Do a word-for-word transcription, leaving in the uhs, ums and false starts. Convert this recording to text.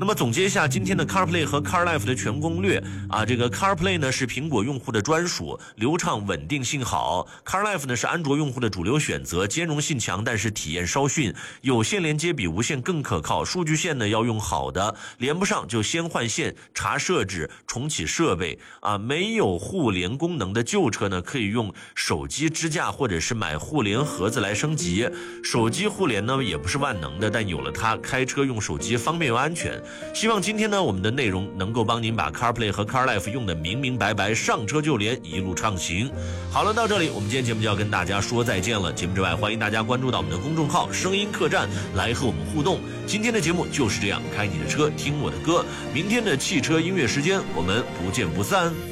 那么总结一下今天的 CarPlay 和 CarLife 的全攻略啊，这个 CarPlay 呢是苹果用户的专属，流畅稳定性好。CarLife 呢是安卓用户的主流选择，兼容性强，但是体验稍逊。有线连接比无线更可靠，数据线呢要用好的，连不上就先换线，查设置，重启设备啊。没有互联功能的旧车呢，可以用手机支架或者是买互联盒子来升级。手机互联呢也不是万能的，但有了它，开车用手机方便又安全。希望今天呢我们的内容能够帮您把 CarPlay 和 CarLife 用的明明白白，上车就连，一路畅行。好了，到这里我们今天节目就要跟大家说再见了。节目之外，欢迎大家关注到我们的公众号声音客栈来和我们互动。今天的节目就是这样，开你的车听我的歌，明天的汽车音乐时间我们不见不散。